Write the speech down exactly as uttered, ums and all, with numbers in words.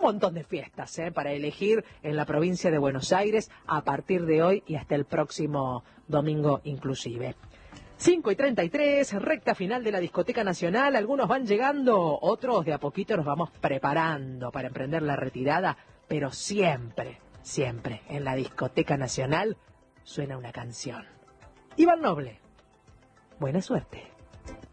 montón de fiestas ¿eh? para elegir en la provincia de Buenos Aires a partir de hoy y hasta el próximo domingo inclusive. cinco y treinta y tres, recta final de la Discoteca Nacional. Algunos van llegando, otros de a poquito nos vamos preparando para emprender la retirada, pero siempre, siempre en la Discoteca Nacional suena una canción. Iván Noble, buena suerte.